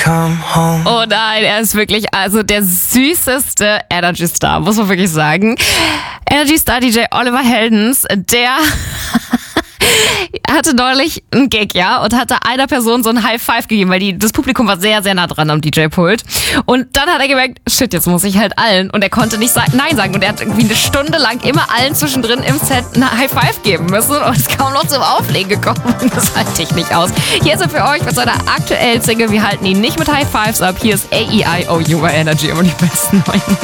come home. Oh nein, er ist wirklich also der süßeste Energy Star, muss man wirklich sagen. Energy Star DJ Oliver Heldens, der hatte neulich einen Gig, ja, und hatte einer Person so ein High Five gegeben, weil das Publikum war sehr, sehr nah dran am DJ-Pult. Und dann hat er gemerkt, shit, jetzt muss ich halt allen. Und er konnte nicht Nein sagen. Und er hat irgendwie eine Stunde lang immer allen zwischendrin im Set eine High Five geben müssen und ist kaum noch zum Auflegen gekommen. Und das halte ich nicht aus. Hier ist er für euch mit seiner aktuellen Single. Wir halten ihn nicht mit High Fives ab. Hier ist AEIOU bei Energy und die besten neuen.